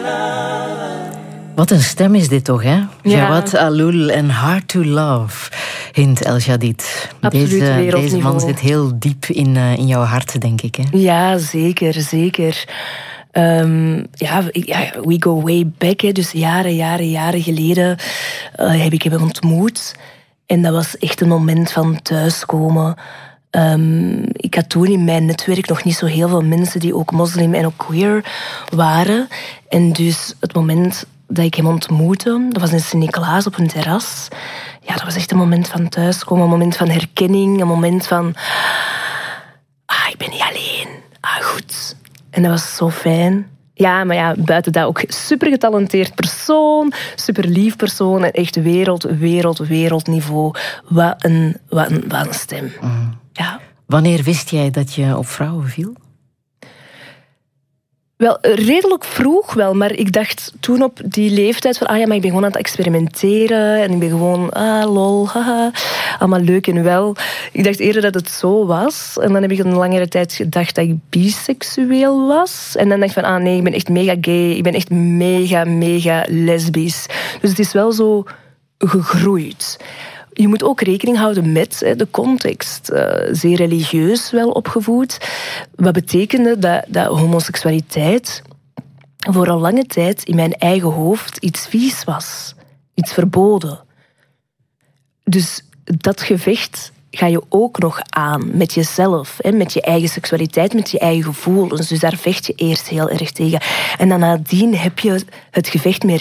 Wat een stem is dit toch, hè? Jawad Al-Ghul en Hard to Love, Hind El Jadid. Deze man zit heel diep in jouw hart, denk ik, hè? Ja, zeker, zeker. We go way back. Hè. Dus jaren geleden heb ik hem ontmoet. En dat was echt een moment van thuiskomen. Ik had toen in mijn netwerk nog niet zo heel veel mensen die ook moslim en ook queer waren. En dus het moment dat ik hem ontmoette, dat was in Sint-Niklaas op een terras. Ja, dat was echt een moment van thuiskomen, een moment van herkenning, een moment van... ik ben niet alleen. Goed. En dat was zo fijn. Ja, maar ja, buiten dat ook super getalenteerd persoon, super lief persoon en echt wereldniveau. Wat een stem. Ja. Wanneer wist jij dat je op vrouwen viel? Wel, redelijk vroeg wel, maar ik dacht toen op die leeftijd van, maar ik ben gewoon aan het experimenteren en ik ben gewoon, lol, haha, allemaal leuk en wel. Ik dacht eerder dat het zo was en dan heb ik een langere tijd gedacht dat ik biseksueel was en dan dacht ik van, nee, ik ben echt mega gay, ik ben echt mega lesbisch. Dus het is wel zo gegroeid. Je moet ook rekening houden met de context. Zeer religieus wel opgevoed. Wat betekende dat homoseksualiteit voor een lange tijd in mijn eigen hoofd iets vies was. Iets verboden. Dus dat gevecht ga je ook nog aan met jezelf. Met je eigen seksualiteit, met je eigen gevoelens. Dus daar vecht je eerst heel erg tegen. En dan nadien heb je het gevecht meer